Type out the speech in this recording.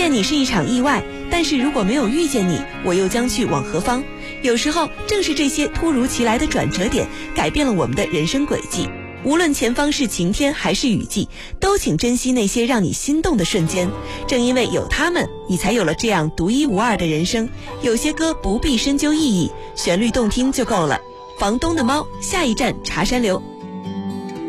见你是一场意外，但是如果没有遇见你，我又将去往何方？有时候正是这些突如其来的转折点，改变了我们的人生轨迹。无论前方是晴天还是雨季，都请珍惜那些让你心动的瞬间。正因为有他们，你才有了这样独一无二的人生。有些歌不必深究意义，旋律动听就够了。房东的猫，下一站茶山流。